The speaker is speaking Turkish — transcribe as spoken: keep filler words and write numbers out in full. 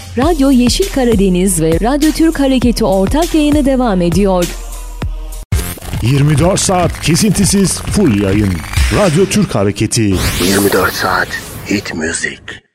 Radyo Yeşil Karadeniz ve Radyo Türk Hareketi ortak yayını devam ediyor. yirmi dört saat kesintisiz full yayın. Radyo Türk Hareketi. yirmi dört saat hit müzik.